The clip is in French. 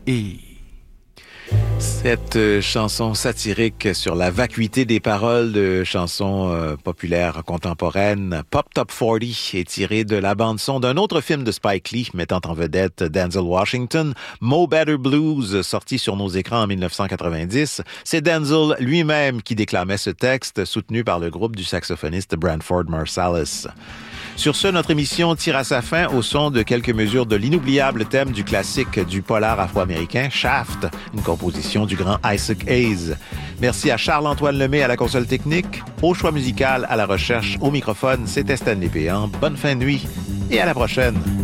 Et cette chanson satirique sur la vacuité des paroles de chansons populaires contemporaines, Pop Top 40, est tirée de la bande-son d'un autre film de Spike Lee mettant en vedette Denzel Washington, Mo Better Blues, sorti sur nos écrans en 1990. C'est Denzel lui-même qui déclamait ce texte, soutenu par le groupe du saxophoniste Branford Marsalis. Sur ce, notre émission tire à sa fin au son de quelques mesures de l'inoubliable thème du classique du polar afro-américain, Shaft, une composition du grand Isaac Hayes. Merci à Charles-Antoine Lemay à la console technique, au choix musical, à la recherche, au microphone, c'était Stanley Péan. Bonne fin de nuit et à la prochaine.